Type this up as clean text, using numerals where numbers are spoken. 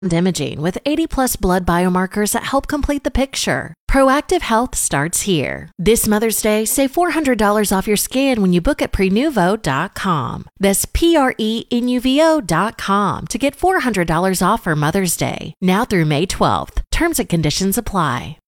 imaging with 80-plus blood biomarkers that help complete the picture. Proactive Health starts here. This Mother's Day, save $400 off your scan when you book at Prenuvo.com. That's Prenuvo.com to get $400 off for Mother's Day, now through May 12th. Terms and conditions apply.